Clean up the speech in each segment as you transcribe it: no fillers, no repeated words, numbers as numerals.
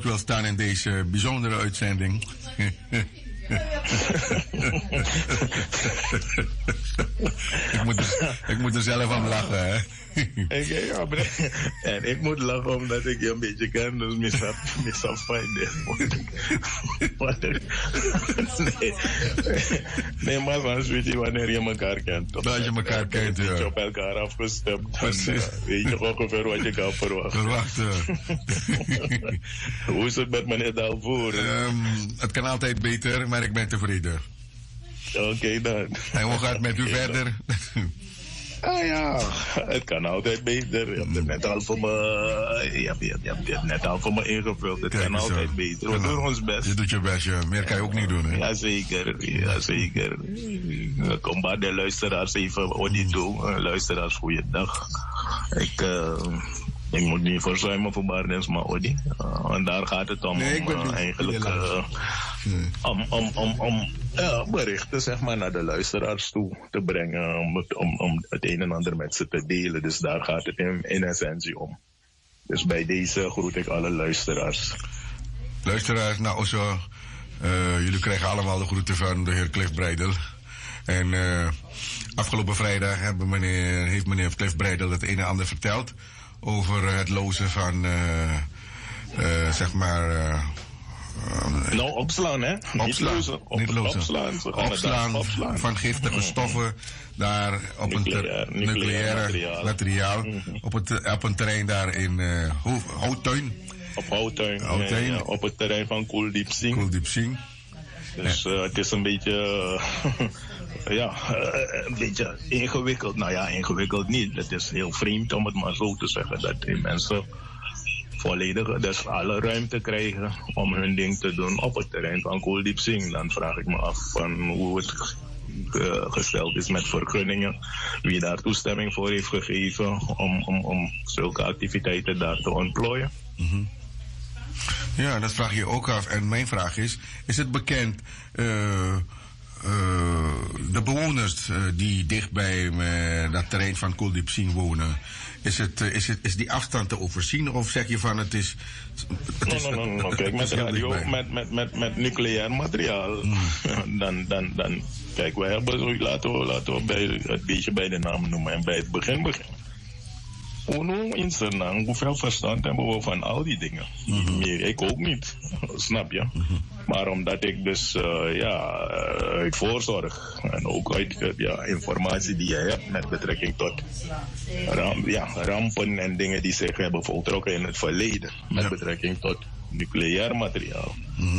woord wil staan in deze bijzondere uitzending. ik moet er zelf aan lachen, hè. En ik moet lachen omdat ik je een beetje ken, dus misaf fijn. Nee, maar van zoiets wanneer je elkaar kent. Dat je elkaar kent, ja. Je op elkaar afgestemd. Weet je ongeveer wat je kan verwachten. Hoe is het met meneer Dalvoer? Het kan altijd beter, maar ik ben tevreden. Oké, dan. En hoe gaat het met u verder? Ja, het kan altijd beter. Je hebt het net al voor me, je hebt het net al voor me ingevuld. Het kan altijd beter. We doen ons best. Je doet je best, ja. Meer kan je ook niet doen, hè? Jazeker. Kom maar de luisteraars even Odi toe. Luisteraars, goeiedag. Ik moet niet verzuimen voor Bardens, maar Odi. En daar gaat het om, eigenlijk om berichten zeg maar, naar de luisteraars toe te brengen. Om het een en ander met ze te delen. Dus daar gaat het in essentie om. Dus bij deze groet ik alle luisteraars. Luisteraars, nou zo, jullie krijgen allemaal de groeten van de heer Cliff Breidel. En afgelopen vrijdag heeft meneer Cliff Breidel het een en ander verteld over het lozen van, zeg maar... opslaan, hè? Opslaan van giftige stoffen daar op een nucleaire materiaal. Op een terrein daar in Houttuin. Op Houttuin. Ja, op het terrein van Kuldeep Singh. Dus het is een beetje... een beetje ingewikkeld. Nou ja, ingewikkeld niet. Het is heel vreemd om het maar zo te zeggen. Dat die mensen volledig dus alle ruimte krijgen om hun ding te doen op het terrein van Kuldeep Singh. Dan vraag ik me af van hoe het gesteld is met vergunningen. Wie daar toestemming voor heeft gegeven om zulke activiteiten daar te ontplooien. Mm-hmm. Ja, dat vraag je ook af. En mijn vraag is het bekend... de bewoners die dichtbij dat terrein van Kuldeep Singh wonen, is die afstand te overzien? Of zeg je van het is... Kijk, met radio, met nucleair materiaal, dan kijk, wij hebben, laten we het beetje bij de naam noemen en bij het begin. Hoeveel verstand hebben we van al die dingen? Meer, ik ook niet, snap je? Maar omdat ik dus uit voorzorg en ook uit informatie die je hebt met betrekking tot rampen en dingen die zich hebben voltrokken in het verleden met betrekking tot nucleair materiaal.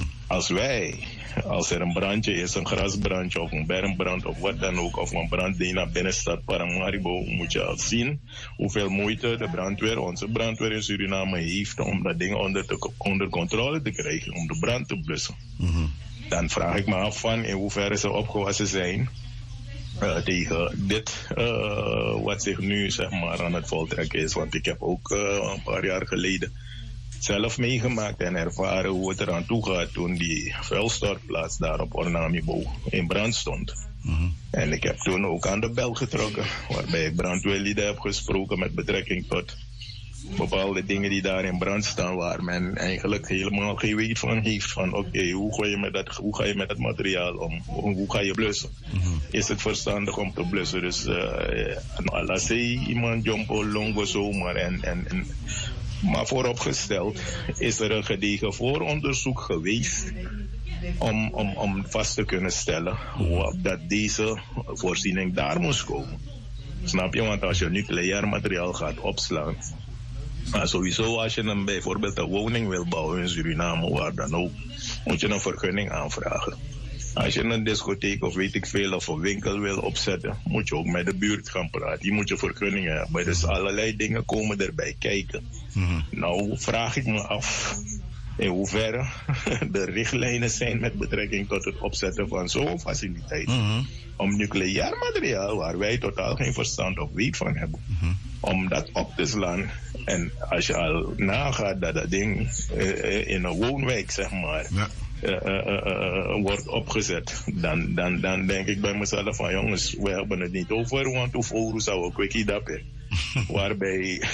Als er een brandje is, een grasbrandje of een bermbrand of wat dan ook, of een brand die naar binnen staat, Paramaribo, moet je al zien hoeveel moeite de onze brandweer in Suriname heeft om dat ding onder controle te krijgen, om de brand te blussen. Dan vraag ik me af van in hoeverre ze opgewassen zijn tegen dit wat zich nu zeg maar aan het voltrekken is. Want ik heb ook een paar jaar geleden zelf meegemaakt en ervaren hoe het eraan toe gaat toen die vuilstortplaats daar op Ornamibo in brand stond. En ik heb toen ook aan de bel getrokken, waarbij ik brandweerlieden heb gesproken met betrekking tot bepaalde dingen die daar in brand staan, waar men eigenlijk helemaal geen weet van heeft van oké, hoe ga je met dat materiaal om? Hoe ga je blussen? Is het verstandig om te blussen? Dus laat iemand jumpo longo zomaar maar vooropgesteld is er een gedegen vooronderzoek geweest om vast te kunnen stellen dat deze voorziening daar moest komen. Snap je? Want als je nucleair materiaal gaat opslaan, sowieso als je bijvoorbeeld een woning wil bouwen in Suriname, waar dan ook, moet je een vergunning aanvragen. Als je een discotheek of weet ik veel of een winkel wil opzetten, moet je ook met de buurt gaan praten. Die moet je vergunningen hebben. Dus allerlei dingen komen erbij kijken. Nou vraag ik me af in hoeverre de richtlijnen zijn met betrekking tot het opzetten van zo'n faciliteit. Om nucleair materiaal, waar wij totaal geen verstand of weet van hebben, om dat op te slaan. En als je al nagaat dat dat ding in een woonwijk, zeg maar, wordt opgezet, dan denk ik bij mezelf van jongens, we hebben het niet over, want hoe zou ik wiki dat waarbij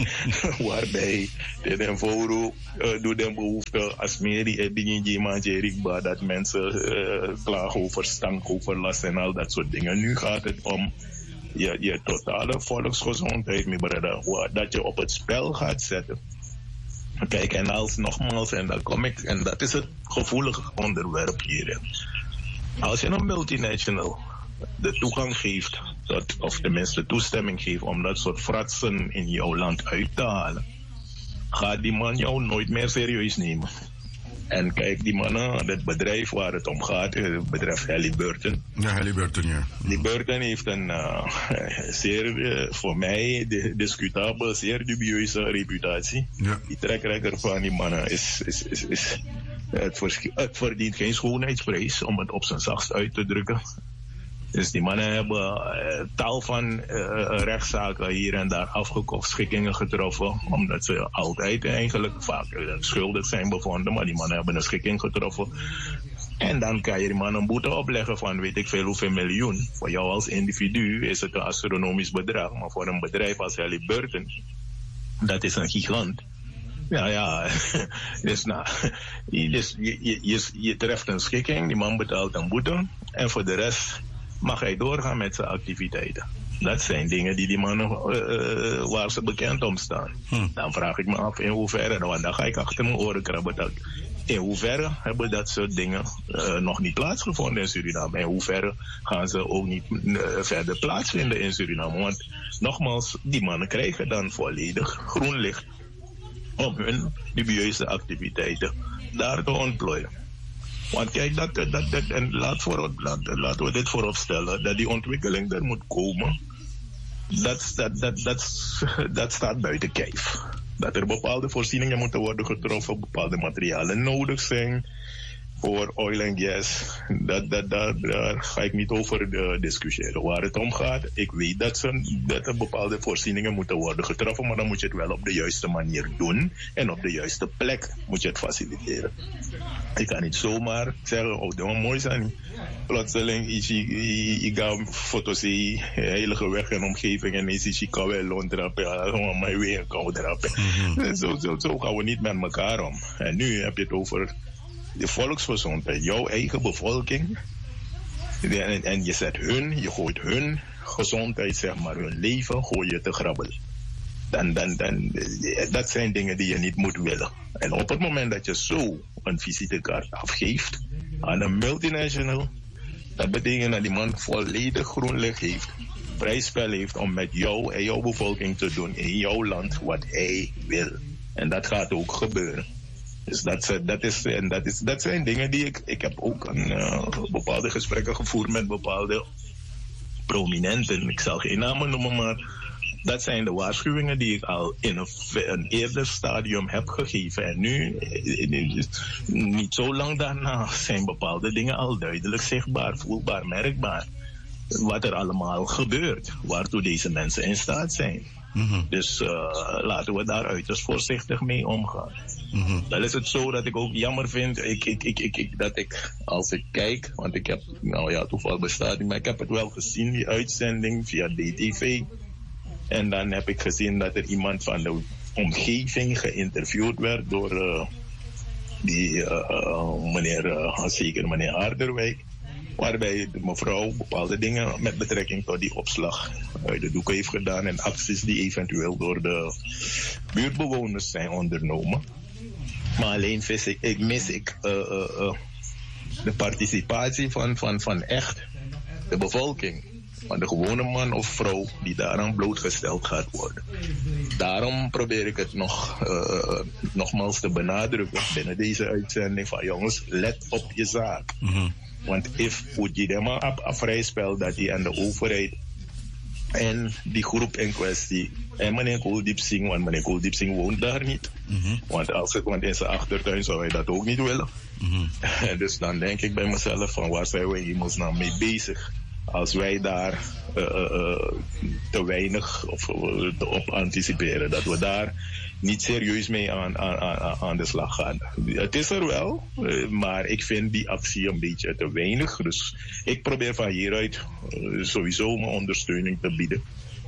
de Voro door de behoefte als meer die dingen dat mensen klagen over stankoverlast en al dat soort dingen. Nu gaat het om je totale volksgezondheid, mijn brother, dat je op het spel gaat zetten. Kijk, en nogmaals, en dan kom ik, en dat is het gevoelige onderwerp hierin. Als je een multinational de toegang geeft, of tenminste toestemming geeft om dat soort fratsen in jouw land uit te halen, gaat die man jou nooit meer serieus nemen. En kijk, die mannen, het bedrijf waar het om gaat, het bedrijf Halliburton. Ja, Halliburton, ja. Halliburton heeft een zeer, voor mij, discutabel, zeer dubieuze reputatie. Ja. Die trackrecord van die mannen is het verdient geen schoonheidsprijs, om het op zijn zachtst uit te drukken. Dus die mannen hebben tal van rechtszaken hier en daar afgekocht, schikkingen getroffen, omdat ze altijd eigenlijk vaak schuldig zijn bevonden, maar die mannen hebben een schikking getroffen. En dan kan je die man een boete opleggen van weet ik veel hoeveel miljoen. Voor jou als individu is het een astronomisch bedrag, maar voor een bedrijf als Halliburton, dat is een gigant. Ja, dus je treft een schikking, die man betaalt een boete en voor de rest mag hij doorgaan met zijn activiteiten. Dat zijn dingen die mannen waar ze bekend om staan. Dan vraag ik me af in hoeverre, want dan ga ik achter mijn oren krabben. In hoeverre hebben dat soort dingen nog niet plaatsgevonden in Suriname? In hoeverre gaan ze ook niet verder plaatsvinden in Suriname? Want nogmaals, die mannen krijgen dan volledig groen licht om hun dubieuze activiteiten daar te ontplooien. Want kijk, laten we dit voorop stellen, dat die ontwikkeling er moet komen, dat staat buiten kijf. Dat er bepaalde voorzieningen moeten worden getroffen, bepaalde materialen nodig zijn voor oil en gas. Daar ga ik niet over discussiëren. Waar het om gaat, ik weet dat er bepaalde voorzieningen moeten worden getroffen, maar dan moet je het wel op de juiste manier doen en op de juiste plek moet je het faciliteren. Ik kan niet zomaar zeggen, oh, dat is mooi zijn. Plotseling ik ga foto's zien, heilige weg en omgeving en is ik kan wel londrappen, maar weer kan drappen. Zo gaan we niet met elkaar om. En nu heb je het over de volksgezondheid, jouw eigen bevolking. En je gooit hun gezondheid, zeg maar, hun leven, gooi je te grabbelen. Dat zijn dingen die je niet moet willen. En op het moment dat je zo een visitekaart afgeeft aan een multinational, dat betekent dat die man volledig groen licht heeft, vrij spel heeft om met jou en jouw bevolking te doen in jouw land wat hij wil. En dat gaat ook gebeuren. Dus dat zijn dingen die ik heb ook bepaalde gesprekken gevoerd met bepaalde prominenten. Ik zal geen namen noemen, maar dat zijn de waarschuwingen die ik al in een eerder stadium heb gegeven. En nu, niet zo lang daarna, zijn bepaalde dingen al duidelijk zichtbaar, voelbaar, merkbaar. Wat er allemaal gebeurt, waartoe deze mensen in staat zijn. Dus laten we daar uiterst voorzichtig mee omgaan. Dan is het zo dat ik ook jammer vind, dat ik, als ik kijk, want ik heb, toeval bestaat niet, maar ik heb het wel gezien, die uitzending via DTV. En dan heb ik gezien dat er iemand van de omgeving geïnterviewd werd door zeker meneer Harderwijk. Waarbij de mevrouw bepaalde dingen met betrekking tot die opslag uit de doek heeft gedaan en acties die eventueel door de buurtbewoners zijn ondernomen. Maar alleen mis ik de participatie van echt de bevolking. Van de gewone man of vrouw die daaraan blootgesteld gaat worden. Daarom probeer ik het nogmaals te benadrukken binnen deze uitzending van jongens, let op je zaak. Want moet je er maar op vrij spel dat die aan de overheid en die groep in kwestie en meneer Kuldeep Singh, want meneer Kuldeep Singh woont daar niet. Want in zijn achtertuin zou hij dat ook niet willen. Dus dan denk ik bij mezelf van waar zijn we hemelsnaam mee bezig? Als wij daar te weinig op anticiperen, dat we daar niet serieus mee aan de slag gaan. Het is er wel, maar ik vind die actie een beetje te weinig. Dus ik probeer van hieruit sowieso mijn ondersteuning te bieden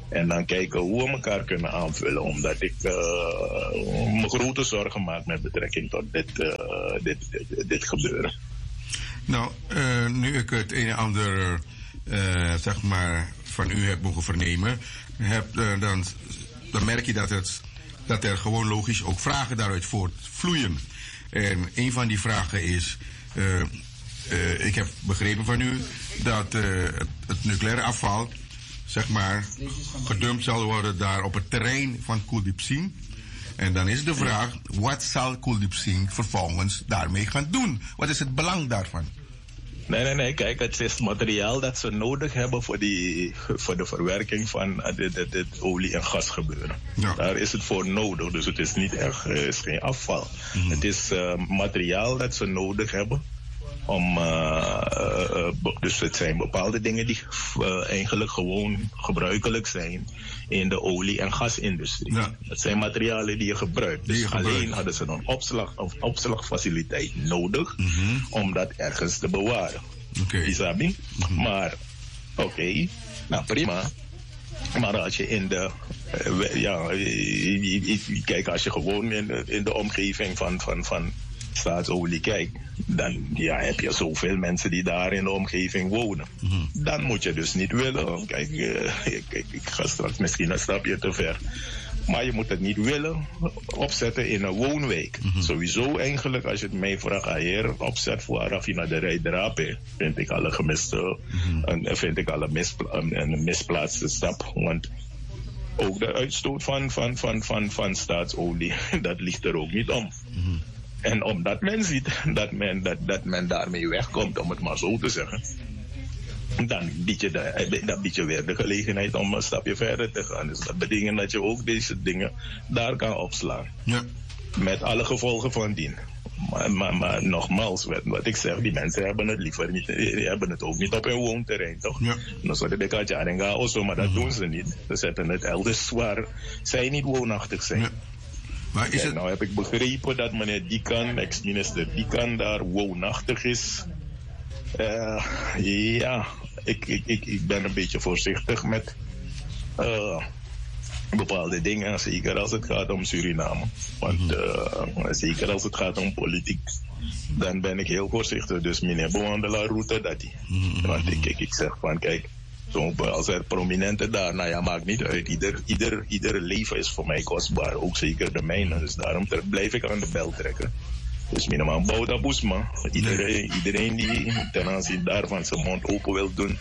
En dan kijken hoe we elkaar kunnen aanvullen. Omdat ik me grote zorgen maak met betrekking tot dit gebeuren. Nou, nu ik het een en ander zeg maar van u heb mogen vernemen, dan merk je dat er gewoon logisch ook vragen daaruit voortvloeien. En een van die vragen is, ik heb begrepen van u dat het nucleaire afval, zeg maar, gedumpt zal worden daar op het terrein van Kuldeep Singh. En dan is de vraag, wat zal Kuldeep Singh vervolgens daarmee gaan doen? Wat is het belang daarvan? Nee. Kijk, het is materiaal dat ze nodig hebben voor de verwerking van dit olie- en gasgebeuren. Ja. Daar is het voor nodig, dus het is niet echt, is geen afval. Mm-hmm. Het is materiaal dat ze nodig hebben om, dus het zijn bepaalde dingen die eigenlijk gewoon gebruikelijk zijn in de olie- en gasindustrie. Ja. Het zijn materialen die je gebruikt. Dus alleen hadden ze een opslagfaciliteit nodig om dat ergens te bewaren. Isabi? Maar, nou prima. Maar als je in de, kijk, als je gewoon in de omgeving van staatsolie kijkt, dan heb je zoveel mensen die daar in de omgeving wonen. Dan moet je dus niet willen. Kijk, ik ga straks misschien een stapje te ver. Maar je moet het niet willen opzetten in een woonwijk. Sowieso eigenlijk, als je het mij vraagt, hier opzet voor raffinaderij Drape, vind ik al een misplaatste stap. Want ook de uitstoot van staatsolie, dat ligt er ook niet om. En omdat men ziet dat men daarmee wegkomt, om het maar zo te zeggen, dan bied je weer de gelegenheid om een stapje verder te gaan. Dus dat betekent dat je ook deze dingen daar kan opslaan. Ja. Met alle gevolgen van dien. Maar nogmaals, wat ik zeg, die mensen hebben het liever niet, hebben het ook niet op hun woonterrein, toch? Ja. Dan zouden de Katjaringa also, maar dat doen ze niet. Ze zetten het elders waar zij niet woonachtig zijn. Ja. Maar is het... Nou heb ik begrepen dat meneer Dikan, ex-minister Dikan, daar woonachtig is. Ik ben een beetje voorzichtig met bepaalde dingen, zeker als het gaat om Suriname. Want zeker als het gaat om politiek, dan ben ik heel voorzichtig. Dus meneer bewandelaar route dat hij. Want ik zeg van kijk, als er prominenten daar, nou ja, maakt niet uit. Ieder leven is voor mij kostbaar, ook zeker de mijne. Dus daarom blijf ik aan de bel trekken. Dus minimaal Bouda Boesma. Iedereen die ten aanzien daarvan zijn mond open wil doen,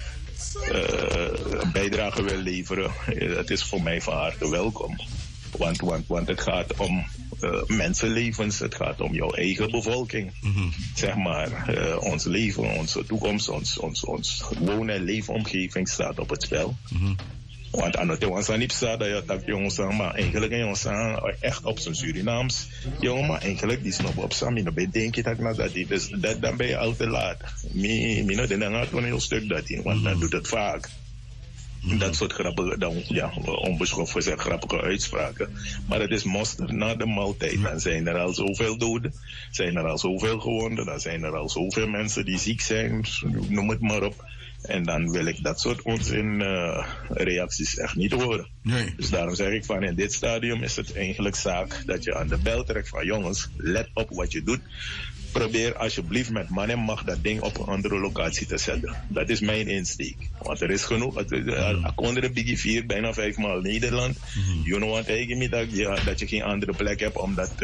een bijdrage wil leveren, het is voor mij van harte welkom. Want het gaat om mensenlevens, het gaat om jouw eigen bevolking. Zeg maar, ons leven, onze toekomst, ons woon- en leefomgeving staat op het spel. Want aan het jongens aan niet staat dat je dat jongens maar eigenlijk jongens echt op zijn Surinaams. Jongen, maar eigenlijk die snap op Sam, dan denk je dat die, dus dan ben je al te laat. Mina dan gaat een heel stuk dat in, want dan doet het vaak. Dat soort grappige, onbeschoft gezegd grappige uitspraken. Maar het is mosterd na de maaltijd. Dan zijn er al zoveel doden, zijn er al zoveel gewonden, dan zijn er al zoveel mensen die ziek zijn, noem het maar op. En dan wil ik dat soort onzin reacties echt niet horen. Nee. Dus daarom zeg ik van in dit stadium is het eigenlijk zaak dat je aan de bel trekt van jongens, let op wat je doet. Probeer alsjeblieft met man en macht dat ding op een andere locatie te zetten. Dat is mijn insteek. Want er is genoeg. Onder Biggie 4, bijna 5 maal Nederland. You know what, dat je geen andere plek hebt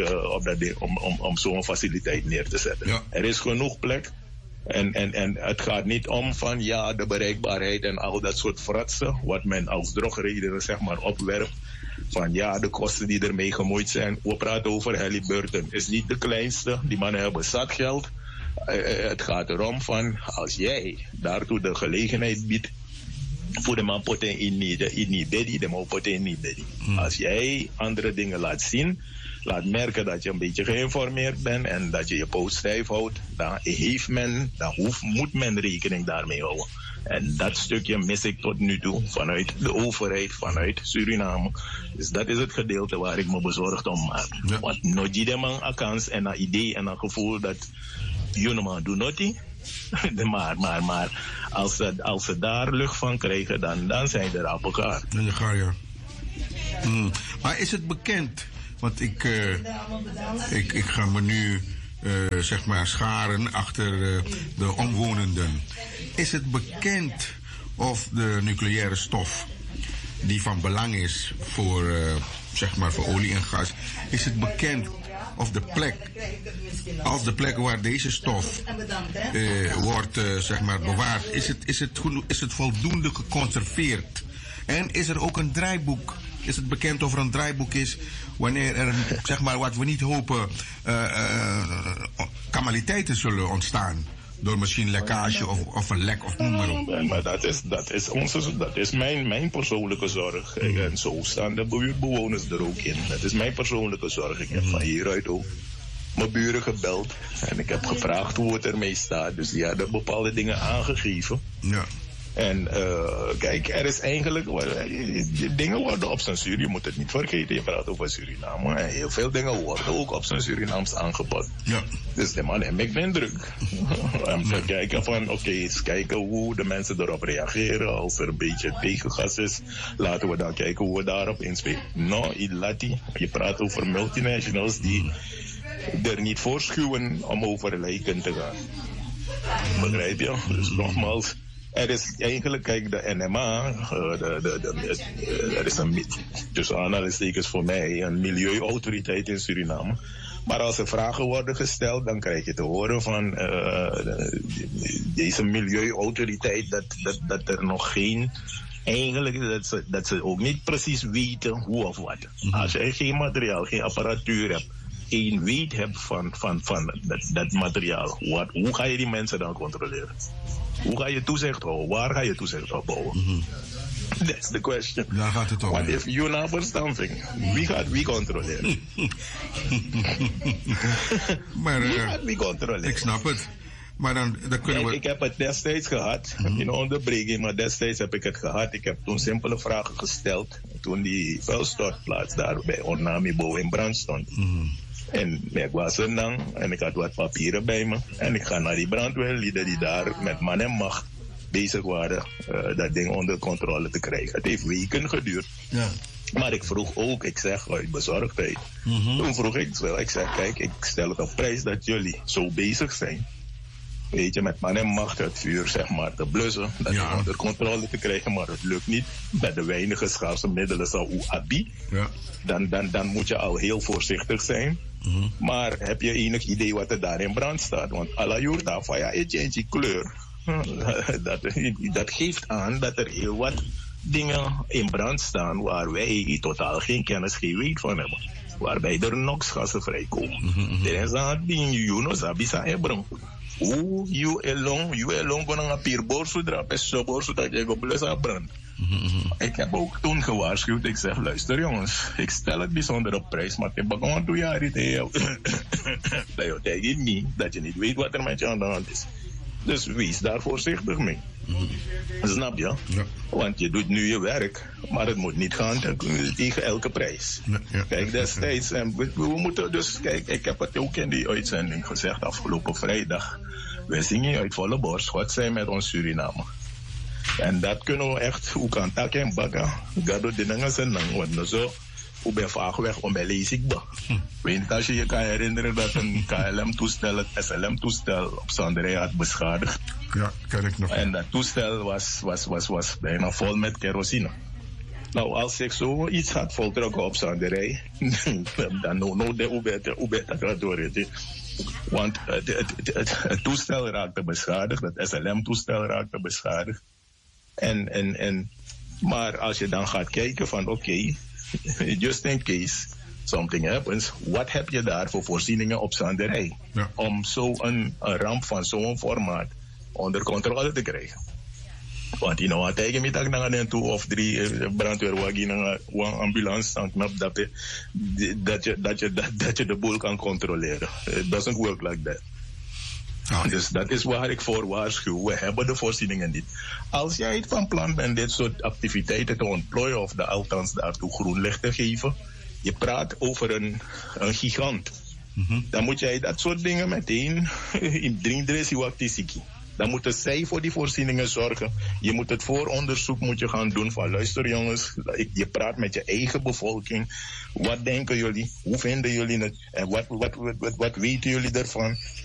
om zo'n faciliteit neer te zetten. Ja. Er is genoeg plek. En het gaat niet om van de bereikbaarheid en al dat soort fratsen, wat men als drogredenen zeg maar opwerpt. Van de kosten die ermee gemoeid zijn. We praten over Halliburton. Is niet de kleinste. Die mannen hebben zat geld. Het gaat erom van als jij daartoe de gelegenheid biedt voor de man poten in niet beddy, de man poten in niet beddy. Als jij andere dingen laat zien, laat merken dat je een beetje geïnformeerd bent en dat je je poot stijf houdt, dan moet men rekening daarmee houden. En dat stukje mis ik tot nu toe vanuit de overheid, vanuit Suriname. Dus dat is het gedeelte waar ik me bezorgd om maak. Ja. Want nog die man een kans en een idee en een gevoel dat Jongeman doet nothing. Maar als ze daar lucht van krijgen, dan zijn ze er op elkaar. En ga je. Maar is het bekend? Want ik ga me nu zeg maar scharen achter de omwonenden. Is het bekend of de nucleaire stof die van belang is voor, zeg maar voor olie en gas, is het bekend of de plek, als de plek waar deze stof wordt zeg maar bewaard, is het voldoende geconserveerd? En is er ook een draaiboek? Is het bekend of er een draaiboek is wanneer er, zeg maar, wat we niet hopen, calamiteiten zullen ontstaan? Door misschien lekkage of een lek of noem maar op. Maar dat is mijn persoonlijke zorg. En zo staan de buurtbewoners er ook in. Dat is mijn persoonlijke zorg. Ik heb van hieruit ook mijn buren gebeld. En ik heb gevraagd hoe het ermee staat. Dus die hadden bepaalde dingen aangegeven. Ja. En kijk, er is eigenlijk, dingen worden op zijn Suriname, je moet het niet vergeten, je praat over Suriname. En heel veel dingen worden ook op zijn Surinaams aangepakt. Ja. Dus de man heeft me indruk. Om te kijken van, oké, eens kijken hoe de mensen erop reageren. Als er een beetje tegengas is, laten we dan kijken hoe we daarop inspelen. No, ilati, je praat over multinationals die er niet voor schuwen om over lijken te gaan. Begrijp je? Dus nogmaals. Er is eigenlijk, kijk, de NMA, er is een, tussen aanhalingstekens voor mij, een milieuautoriteit in Suriname. Maar als er vragen worden gesteld, dan krijg je te horen van deze milieuautoriteit dat er nog geen, eigenlijk dat ze ook niet precies weten hoe of wat. Als je geen materiaal, geen apparatuur hebt, geen weet hebt van dat materiaal, hoe ga je die mensen dan controleren? Hoe ga je toezicht houden? Waar ga je toezicht op houden? That's the question. Daar gaat het om. Want if you're not for something, wie controleren? Maar wie controleren? Ik snap het. Maar dan kunnen we... Ik heb het destijds gehad, in onderbreking, maar destijds heb ik het gehad. Ik heb toen simpele vragen gesteld, toen die vuilstortplaats daar bij Ornamibo in brand stond. En ik was er dan en ik had wat papieren bij me. En ik ga naar die brandweerlieden die daar met man en macht bezig waren dat ding onder controle te krijgen. Het heeft weken geduurd. Ja. Maar ik vroeg ook, ik zeg uit bezorgdheid. Toen vroeg ik zeg, kijk, ik stel het op prijs dat jullie zo bezig zijn. Weet je, met man en macht het vuur zeg maar te blussen. Dat ding onder controle te krijgen, maar het lukt niet. Met de weinige schaarse middelen zoals Abi. Ja. Dan moet je al heel voorzichtig zijn. Maar heb je enig idee wat er daar in brand staat? Want alla jurta van ja, je kleur. Dat geeft aan dat er heel wat dingen in brand staan waar wij totaal geen kennis, geen weet van hebben. Waarbij er NOx-gassen vrijkomen. Er is aan die Juno Zabisa Ebron. Hoe you alone gaan naar Pierborso drapen, zodat je op blessa brand. Ik heb ook toen gewaarschuwd, ik zeg luister jongens, ik stel het bijzonder op prijs, maar ik begon 2 jaar dat je niet weet wat er met je aan de hand is. Dus wees daar voorzichtig mee. Snap je? Ja. Want je doet nu je werk, maar het moet niet gaan tegen elke prijs. Ja. Kijk, destijds, en we moeten dus, kijk, ik heb het ook in die uitzending gezegd afgelopen vrijdag. We zingen uit volle borst, God zij met ons Suriname. En dat kunnen we echt, hoe kan tak en bakken, gado dingen zijn dan, want zo, hoe ben vaak weg om bij leesik. Weet niet als je je kan herinneren dat een KLM-toestel, het SLM-toestel op Zanderij had beschadigd. Ja, kan ik nog. En dat toestel was bijna vol met kerosine. Nou, als ik zoiets had voltrokken op Zanderij, dan hoe beter gaat door. Want het toestel raakte beschadigd, het SLM-toestel raakte beschadigd. Maar als je dan gaat kijken van oké, just in case something happens, wat heb je daar voor voorzieningen op Zanderij? Ja. Om zo'n ramp van zo'n formaat onder controle te krijgen. Want je nou tegen me dat naar 2 of 3 brandweerwagen naar een ambulance staan knap dat je de boel kan controleren. It doesn't work like that. Dus dat is waar ik voor waarschuw. We hebben de voorzieningen niet. Als jij het van plan bent dit soort activiteiten te ontplooien of althans daartoe groen licht te geven, je praat over een gigant. Dan moet jij dat soort dingen meteen in drinkdressie waktisiki. Dan moeten zij voor die voorzieningen zorgen. Je moet het vooronderzoek gaan doen van luister jongens, je praat met je eigen bevolking. Wat denken jullie? Hoe vinden jullie het? En wat weten jullie ervan?